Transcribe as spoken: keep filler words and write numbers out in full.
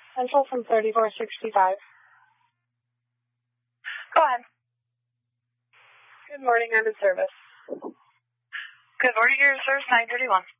Central from thirty-four sixty-five. Go ahead. Good morning, I'm in service. Good morning, your service nine thirty-one.